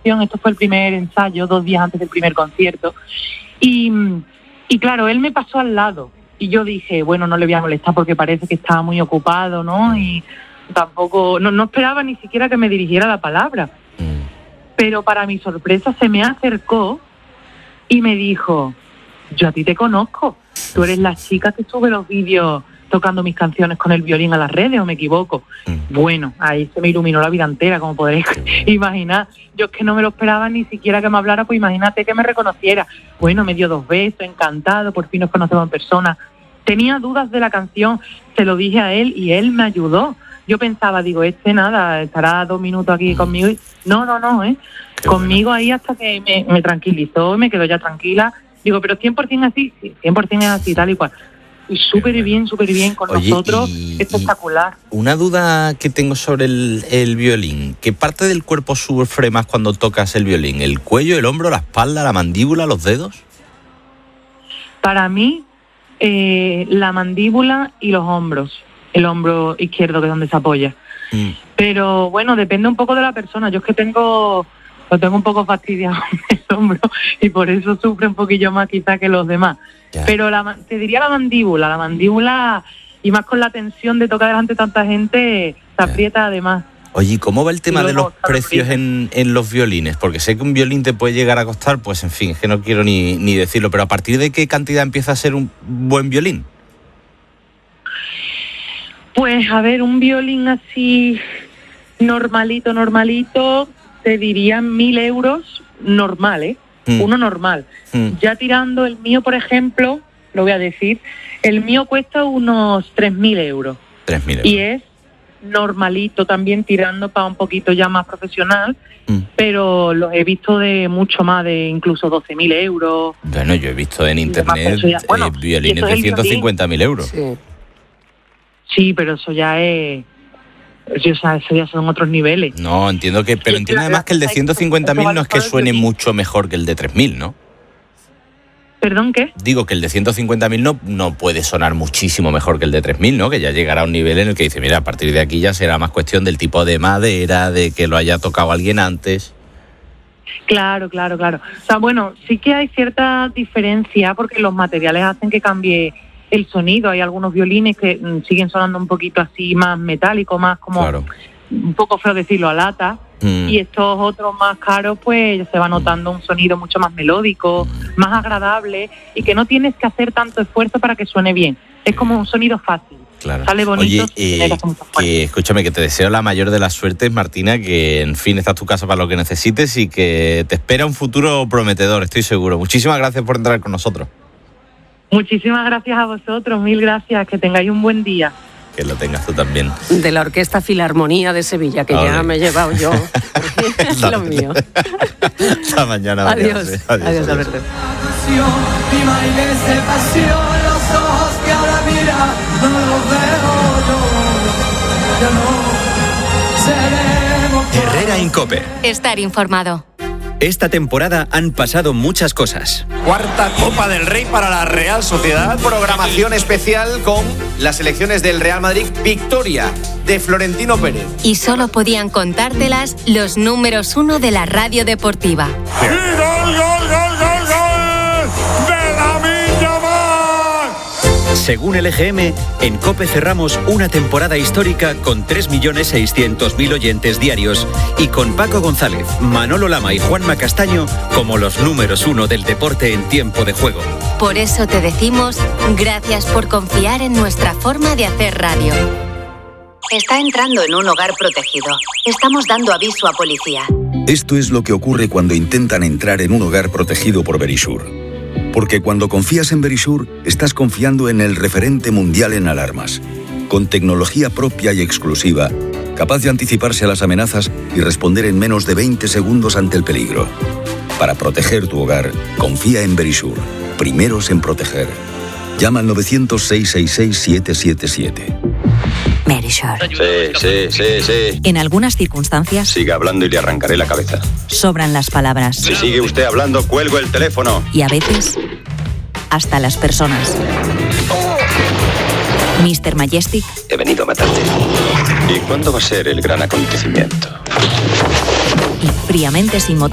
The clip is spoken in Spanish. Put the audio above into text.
canción, esto fue el primer ensayo, 2 días antes del primer concierto, y claro, él me pasó al lado, y yo dije, bueno, no le voy a molestar porque parece que estaba muy ocupado, ¿no? Y tampoco, no esperaba ni siquiera que me dirigiera la palabra. Pero para mi sorpresa se me acercó y me dijo, yo a ti te conozco, tú eres la chica que sube los vídeos tocando mis canciones con el violín a las redes, ¿o me equivoco? Bueno, ahí se me iluminó la vida entera, como podréis imaginar. Yo es que no me lo esperaba ni siquiera que me hablara, pues imagínate que me reconociera. Bueno, me dio 2 besos, encantado, por fin nos conocemos en persona. Tenía dudas de la canción, se lo dije a él y él me ayudó. Yo pensaba, digo, nada, estará 2 minutos aquí conmigo. No, conmigo ahí hasta que me tranquilizó, me quedó ya tranquila. Digo, pero 100% así, sí, 100% es así, tal y cual. Y súper bien con nosotros, espectacular. Una duda que tengo sobre el violín. ¿Qué parte del cuerpo sufre más cuando tocas el violín? ¿El cuello, el hombro, la espalda, la mandíbula, los dedos? Para mí, la mandíbula y los hombros. El hombro izquierdo, que es donde se apoya. Pero bueno, depende un poco de la persona. Yo es que lo tengo un poco fastidiado el hombro y por eso sufre un poquillo más quizá que los demás. Ya. Pero te diría la mandíbula, y más con la tensión de tocar delante de tanta gente, se aprieta además. Oye, ¿cómo va el tema de los precios en los violines? Porque sé que un violín te puede llegar a costar, pues en fin, es que no quiero ni decirlo, pero ¿a partir de qué cantidad empieza a ser un buen violín? Pues a ver, un violín así normalito, te dirían 1.000 euros normal, ¿eh? Uno normal. Ya tirando el mío, por ejemplo, lo voy a decir, el mío cuesta unos 3.000 euros. 3.000 euros. Y es normalito también, tirando para un poquito ya más profesional, pero los he visto de mucho más, de incluso 12.000 euros. Bueno, yo he visto en internet violines de 150.000 euros. Sí, pero eso ya es... Eso ya son otros niveles. No, entiendo que... Pero entiendo además que el de 150.000 no es que suene mucho mejor que el de 3.000, ¿no? ¿Perdón, qué? Digo que el de 150.000 no puede sonar muchísimo mejor que el de 3.000, ¿no? Que ya llegará a un nivel en el que dice, mira, a partir de aquí ya será más cuestión del tipo de madera, de que lo haya tocado alguien antes. Claro. O sea, bueno, sí que hay cierta diferencia porque los materiales hacen que cambie el sonido. Hay algunos violines que siguen sonando un poquito así más metálico, más como un poco feo decirlo, a lata, y estos otros más caros pues se va notando un sonido mucho más melódico, más agradable, y que no tienes que hacer tanto esfuerzo para que suene bien. Es como un sonido fácil. Claro. Sale bonito. Oye, que escúchame, que te deseo la mayor de las suertes, Martina, que en fin, esta es tu casa para lo que necesites y que te espera un futuro prometedor, estoy seguro. Muchísimas gracias por entrar con nosotros. Muchísimas gracias a vosotros, 1000 gracias, que tengáis un buen día. Que lo tengas tú también. De la Orquesta Filarmonía de Sevilla, que ya me he llevado yo. Es lo mío. Hasta mañana. Adiós, Alberto. Herrera en COPE. Estar informado. Esta temporada han pasado muchas cosas. Cuarta Copa del Rey para la Real Sociedad. Programación especial con las selecciones del Real Madrid. Victoria de Florentino Pérez. Y solo podían contártelas los números 1 de la radio deportiva. ¡Y gol! ¡De Lamine Yamal! Según el EGM, en COPE cerramos una temporada histórica con 3.600.000 oyentes diarios y con Paco González, Manolo Lama y Juanma Castaño como los números 1 del deporte en tiempo de juego. Por eso te decimos gracias por confiar en nuestra forma de hacer radio. Está entrando en un hogar protegido. Estamos dando aviso a policía. Esto es lo que ocurre cuando intentan entrar en un hogar protegido por Verisure. Porque cuando confías en Verisure, estás confiando en el referente mundial en alarmas. Con tecnología propia y exclusiva, capaz de anticiparse a las amenazas y responder en menos de 20 segundos ante el peligro. Para proteger tu hogar, confía en Verisure. Primeros en proteger. Llama al 900-666-777. Verisure. Sí. En algunas circunstancias... Siga hablando y le arrancaré la cabeza. Sobran las palabras. Si sigue usted hablando, cuelgo el teléfono. Y a veces, hasta las personas. Mr. Majestic. He venido a matarte. ¿Y cuándo va a ser el gran acontecimiento? Y fríamente, sin motivo.